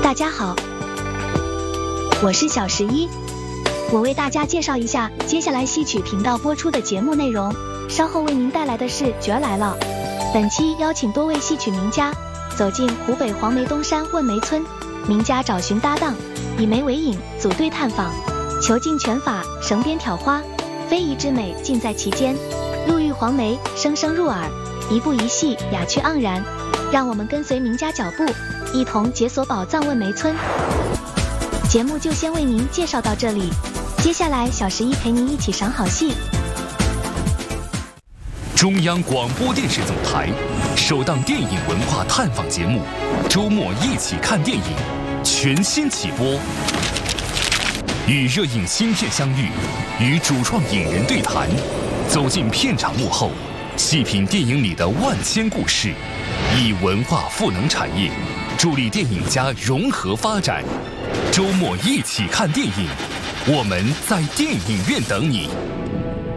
大家好，我是小11，我为大家介绍一下接下来戏曲频道播出的节目内容。稍后为您带来的是《角儿来了》，本期邀请多位戏曲名家走进湖北黄梅东山问梅村，名家找寻搭档，以梅为引，组队探访，求尽拳法，绳鞭挑花，非遗之美尽在其间。陆玉黄梅，声声入耳，一步一戏，雅趣盎然。让我们跟随名家脚步，一同解锁宝藏问梅村。节目就先为您介绍到这里，接下来小11陪您一起赏好戏。 中央广播电视总台首档电影文化探访节目《周末一起看电影》全新起播，与热映新片相遇，与主创影人对谈，走进片场幕后，细品电影里的万千故事，以文化赋能产业，助力电影家融合发展。周末一起看电影，我们在电影院等你。